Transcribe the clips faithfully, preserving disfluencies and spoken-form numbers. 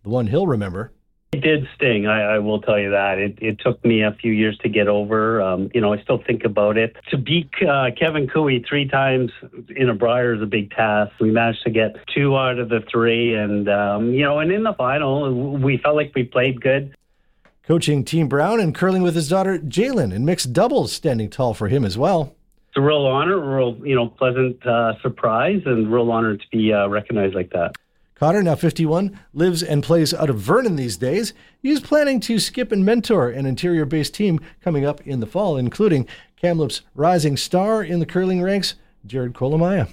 the one he'll remember. It did sting, I, I will tell you that. It, it took me a few years to get over. Um, you know, I still think about it. To beat uh, Kevin Cooey three times in a Brier is a big task. We managed to get two out of the three. And, um, you know, and in the final, we felt like we played good. Coaching Team Brown and curling with his daughter Jalen in mixed doubles, standing tall for him as well. It's a real honor, a real, you know, pleasant uh, surprise, and real honor to be uh, recognized like that. Cotter, now fifty-one, lives and plays out of Vernon these days. He is planning to skip and mentor an interior-based team coming up in the fall, including Kamloops' rising star in the curling ranks, Jared Kolomaya.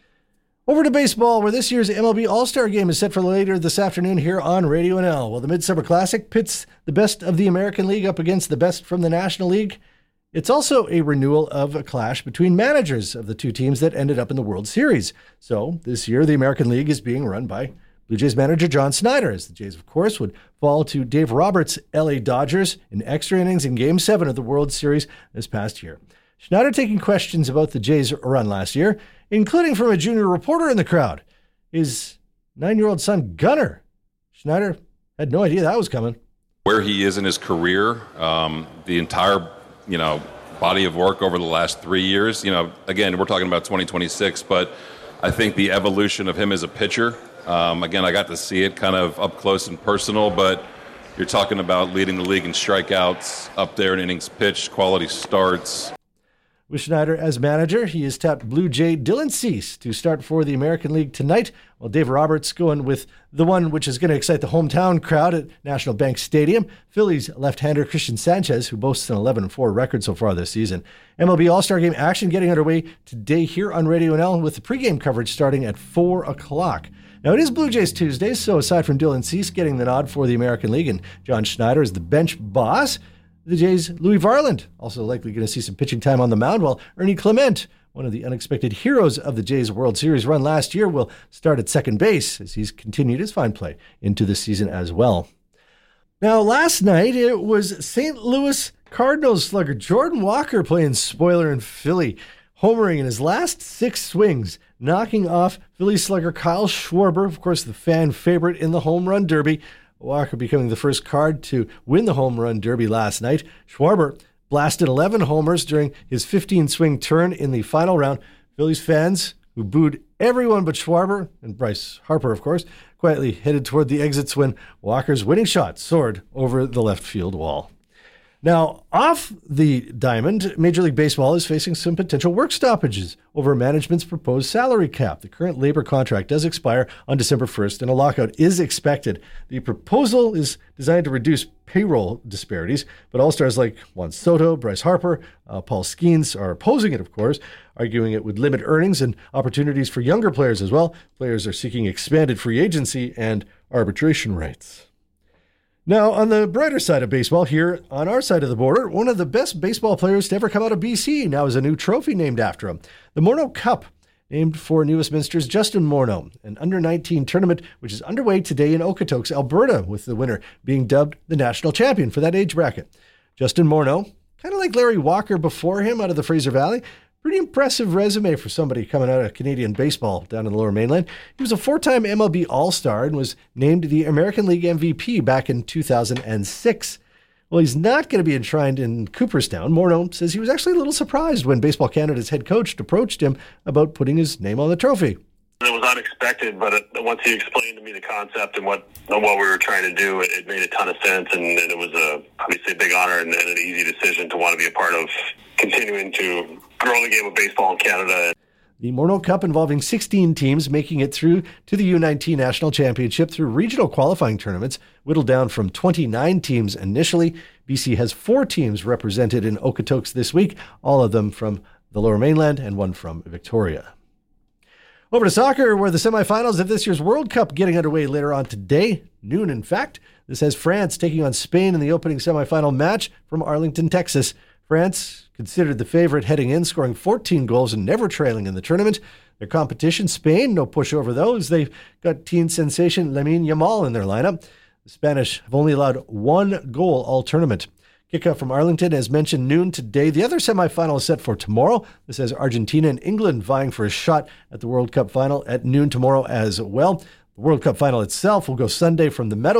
Over to baseball, where this year's M L B All-Star Game is set for later this afternoon here on Radio N L. Well, the Midsummer Classic pits the best of the American League up against the best from the National League. It's also a renewal of a clash between managers of the two teams that ended up in the World Series. So this year, the American League is being run by Blue Jays manager John Schneider, as the Jays, of course, would fall to Dave Roberts' L A Dodgers in extra innings in Game seven of the World Series this past year. Schneider taking questions about the Jays' run last year, including from a junior reporter in the crowd, his nine-year-old son, Gunnar. Schneider had no idea that was coming. Where he is in his career, um, the entire, you know, body of work over the last three years, you know, again, we're talking about twenty twenty-six, but I think the evolution of him as a pitcher, um, again, I got to see it kind of up close and personal, but you're talking about leading the league in strikeouts, up there in innings pitched, quality starts. With Schneider as manager, he has tapped Blue Jay Dylan Cease to start for the American League tonight, while Dave Roberts going with the one which is going to excite the hometown crowd at National Bank Stadium, Phillies left-hander Christian Sanchez, who boasts an eleven and four record so far this season. M L B All-Star Game action getting underway today here on Radio N L with the pregame coverage starting at four o'clock. Now, it is Blue Jays Tuesday, so aside from Dylan Cease getting the nod for the American League and John Schneider as the bench boss, the Jays' Louis Varland also likely going to see some pitching time on the mound, while Ernie Clement, one of the unexpected heroes of the Jays' World Series run last year, will start at second base as he's continued his fine play into the season as well. Now, last night, it was Saint Louis Cardinals slugger Jordan Walker playing spoiler in Philly, homering in his last six swings, knocking off Philly slugger Kyle Schwarber, of course, the fan favorite in the home run derby. Walker becoming the first card to win the home run derby last night. Schwarber blasted eleven homers during his fifteen-swing turn in the final round. Phillies fans, who booed everyone but Schwarber, and Bryce Harper, of course, quietly headed toward the exits when Walker's winning shot soared over the left field wall. Now, off the diamond, Major League Baseball is facing some potential work stoppages over management's proposed salary cap. The current labor contract does expire on December first, and a lockout is expected. The proposal is designed to reduce payroll disparities, but all-stars like Juan Soto, Bryce Harper, uh, Paul Skeens are opposing it, of course, arguing it would limit earnings and opportunities for younger players as well. Players are seeking expanded free agency and arbitration rights. Now, on the brighter side of baseball, here on our side of the border, one of the best baseball players to ever come out of B C now has a new trophy named after him. The Morneau Cup, named for New Westminster's Justin Morneau, an under nineteen tournament which is underway today in Okotoks, Alberta, with the winner being dubbed the national champion for that age bracket. Justin Morneau, kind of like Larry Walker before him out of the Fraser Valley, pretty impressive resume for somebody coming out of Canadian baseball down in the Lower Mainland. He was a four-time M L B All-Star and was named the American League M V P back in two thousand six. Well, he's not going to be enshrined in Cooperstown. Morneau says he was actually a little surprised when Baseball Canada's head coach approached him about putting his name on the trophy. It was unexpected, but it, once he explained to me the concept and what and what we were trying to do, it, it made a ton of sense, and, and it was a, obviously a big honor and, and an easy decision to want to be a part of continuing to grow the game of baseball in Canada. The Morneau Cup, involving sixteen teams making it through to the U nineteen National Championship through regional qualifying tournaments, whittled down from twenty-nine teams initially. B C has four teams represented in Okotoks this week, all of them from the Lower Mainland and one from Victoria. Over to soccer, where the semifinals of this year's World Cup getting underway later on today, noon in fact. This has France taking on Spain in the opening semifinal match from Arlington, Texas. France, considered the favorite heading in, scoring fourteen goals and never trailing in the tournament. Their competition, Spain, no pushover those. They've got teen sensation Lamine Yamal in their lineup. The Spanish have only allowed one goal all tournament. Kickoff from Arlington, as mentioned, noon today. The other semifinal is set for tomorrow. This has Argentina and England vying for a shot at the World Cup final at noon tomorrow as well. The World Cup final itself will go Sunday from the Meadow